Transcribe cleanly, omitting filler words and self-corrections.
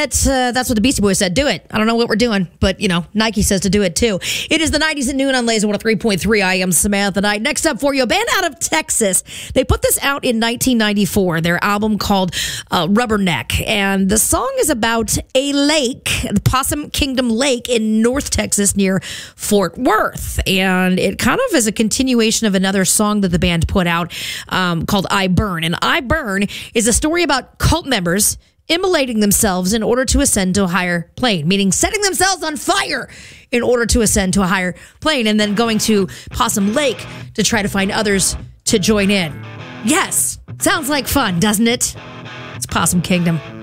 that's what the Beastie Boys said. Do it. I don't know what we're doing, but, Nike says to do it, too. It is the 90s at noon on Laser 103.3. I am Samantha Knight. Next up for you, a band out of Texas. They put this out in 1994, their album called Rubberneck. And the song is about a lake, the Possum Kingdom Lake in North Texas near Fort Worth. And it kind of is a continuation of another song that the band put out called I Burn. And I Burn is a story about cult members immolating themselves in order to ascend to a higher plane, meaning setting themselves on fire in order to ascend to a higher plane, and then going to Possum Lake to try to find others to join in. Yes, sounds like fun, doesn't it? It's Possum Kingdom.